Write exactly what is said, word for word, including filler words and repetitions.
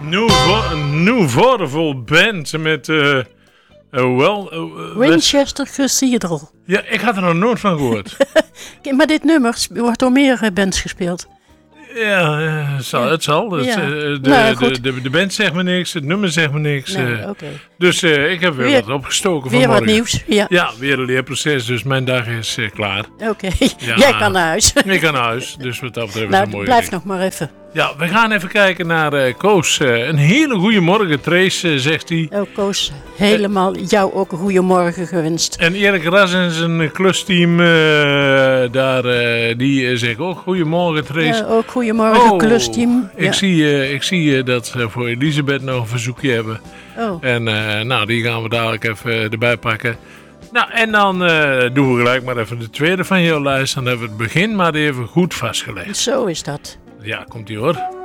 New, vo- new Vaudeville Band met... Uh, uh, well, uh, Winchester Cathedral. Ja, ik had er nog nooit van gehoord. Maar dit nummer wordt door meer uh, bands gespeeld. Ja, uh, zal, ja, het zal. Het, ja. uh, de, nou, de, de, de band zegt me niks, het nummer zegt me niks. Nou, uh, okay. Dus uh, ik heb weer, weer wat opgestoken weer vanmorgen. Weer wat nieuws, ja. Ja, weer een leerproces, dus mijn dag is uh, klaar. Oké, okay. ja, jij kan naar huis. Ik kan naar huis, dus wat dat betreft nou, is een mooie blijf ding. nog maar even. Ja, we gaan even kijken naar uh, Koos. Uh, een hele goede morgen, Trace, uh, zegt hij. Oh, Koos, helemaal uh, jou ook een goede morgen gewenst. En Erik Ras en zijn klusteam, uh, daar, uh, die uh, zegt ook goedemorgen, Trace. Ja, ook goedemorgen, oh, klusteam. Ik ja. zie, uh, ik zie uh, dat we voor Elisabeth nog een verzoekje hebben. Oh. En uh, nou, die gaan we dadelijk even uh, erbij pakken. Nou, en dan uh, doen we gelijk maar even de tweede van jouw lijst. Dan hebben we het begin maar even goed vastgelegd. Zo is dat. Ja, komt ie hoor.